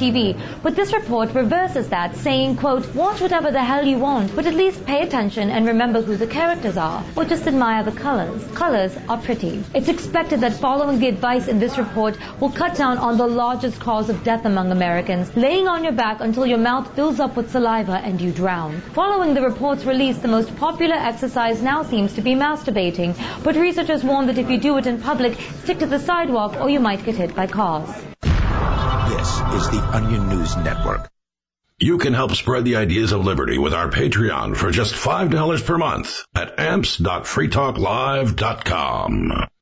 TV. But this report reverses that, saying, quote, watch whatever the hell you want, but at least pay attention and remember who the characters are, or just admire the colors. Colors are pretty. It's expected that following the advice in this report will cut down on the largest cause of death among Americans, laying on your back until your mouth fills up with saliva and you drown. Following the report's release, the most popular exercise now seems to be masturbating, but researchers warn that if you do it in public, stick to the sidewalk or you might get hit by cars. This is the Onion News Network. You can help spread the ideas of liberty with our Patreon for just $5 per month at amps.freetalklive.com.